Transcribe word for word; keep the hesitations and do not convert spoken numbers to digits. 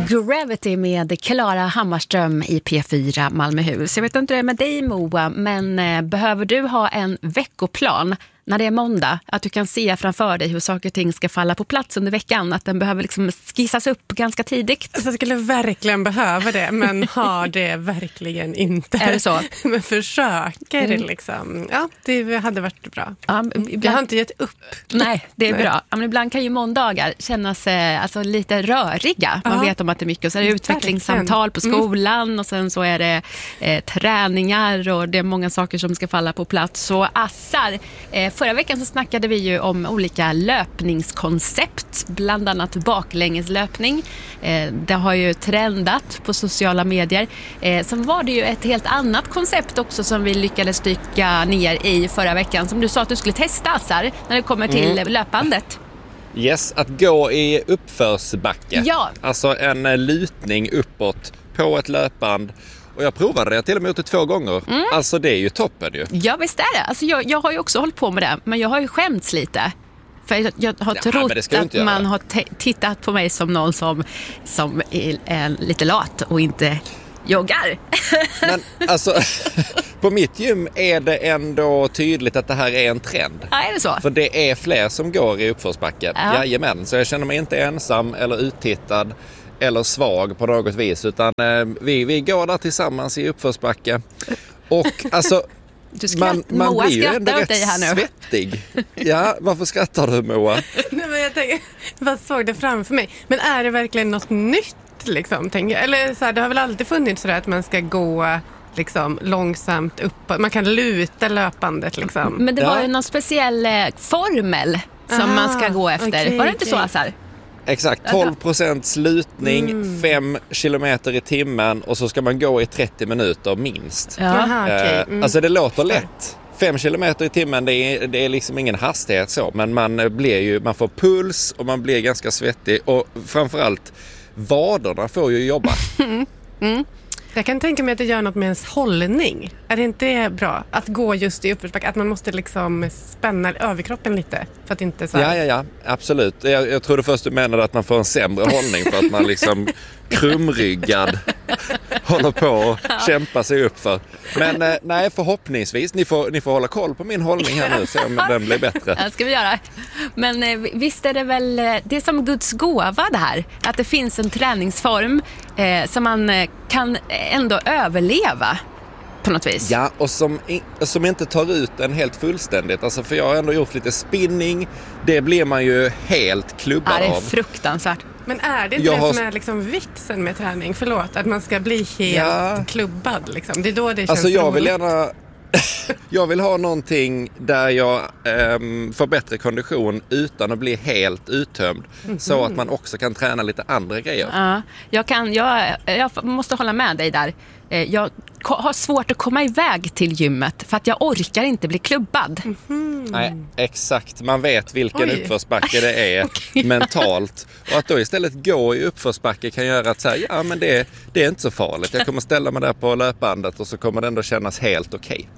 Gravity med Klara Hammarström i P fyra Malmöhus. Jag vet inte hur det är med dig, Moa, men eh, behöver du ha en veckoplan när det är måndag? Att du kan se framför dig hur saker och ting ska falla på plats under veckan? Att den behöver liksom skissas upp ganska tidigt? Alltså, jag skulle verkligen behöva det, men har det verkligen inte. Är det så? Men försöker mm. liksom. Ja, det hade varit bra. Ja, ibland... Jag har inte gett upp. Nej, det är Nej. bra. Men ibland kan ju måndagar kännas eh, alltså, lite röriga. Man ja. vet om att det är mycket. Och så är det utvecklingssamtal på skolan mm. och sen så är det eh, träningar och det är många saker som ska falla på plats. Så assar. Eh, förra veckan så snackade vi ju om olika löpningskoncept, bland annat baklängeslöpning. Eh, det har ju trendat på sociala medier. Eh, sen var det ju ett helt annat koncept också som vi lyckades dyka ner i förra veckan. Som du sa att du skulle testa, Assar, när det kommer till mm. löpandet. Yes, att gå i uppförsbacke. Ja. Alltså en lutning uppåt på ett löpband. Och jag provade det, jag till och med gjort det två gånger. Mm. Alltså det är ju toppen ju. Ja, visst är det. Alltså, jag, jag har ju också hållit på med det, men jag har ju skämts lite. För jag, jag har ja, trott att man göra. har t- tittat på mig som någon som, som är, är lite lat och inte joggar. Men alltså, på mitt gym är det ändå tydligt att det här är en trend. Ja, är det så? För det är fler som går i uppförsbacke. Ja. Jajamän, så jag känner mig inte ensam eller uttittad eller svag på något vis, utan eh, vi, vi går där tillsammans i uppförsbacke. Och alltså, man, man blir ju ändå rätt svettig. Ja, varför skrattar du, Moa? Nej, men jag tänker, vad såg det framför mig? Men är det verkligen något nytt, liksom? Tänker jag? Eller så här, det har väl alltid funnits så att man ska gå liksom långsamt upp. Man kan luta löpandet, liksom. Men det var ja. ju någon speciell eh, formel som Aha, man ska gå efter. Okay, var det inte okay. så, Assar? Exakt, tolv procent slutning, mm. fem kilometer i timmen och så ska man gå i trettio minuter minst. Ja. Aha, okay. mm. Alltså det låter lätt. fem kilometer i timmen, det är, det är liksom ingen hastighet så, men man blir ju, man får puls och man blir ganska svettig och framförallt vaderna får ju jobba. Mm. Mm. Jag kan tänka mig att det gör något med ens hållning. Är det inte bra att gå just i uppförsbacke? Att man måste liksom spänna överkroppen lite för att inte så här... Ja, ja, ja. Absolut. Jag, jag trodde först du menade att man får en sämre hållning för att man liksom krumryggad håller på och kämpar sig upp för. Men eh, nej, förhoppningsvis. Ni får, ni får hålla koll på min hållning här nu så om den blir bättre. Det ska vi göra. Men eh, visst är det väl, det är som Guds gåva det här. Att det finns en träningsform eh, som man eh, kan ändå överleva på något vis. Ja, och som, som inte tar ut den helt fullständigt. Alltså, för jag har ändå gjort lite spinning. Det blir man ju helt klubbad av. Ja, det är fruktansvärt. Men är det inte jag det har... som är liksom vitsen med träning? Förlåt, att man ska bli helt ja. klubbad liksom. Det är då det känns alltså, jag roligt. vill gärna... jag vill ha någonting där jag um, får bättre kondition utan att bli helt uttömd. Mm-hmm. Så att man också kan träna lite andra grejer. Ja, jag, kan, jag, jag måste hålla med dig där. Jag har svårt att komma iväg till gymmet för att jag orkar inte bli klubbad. Mm-hmm. Nej, exakt. Man vet vilken Oj. uppförsbacke det är okay. mentalt. Och att då istället gå i uppförsbacke kan göra att så här, ja men det, det är inte så farligt. Jag kommer ställa mig där på löpbandet och så kommer det ändå kännas helt okej.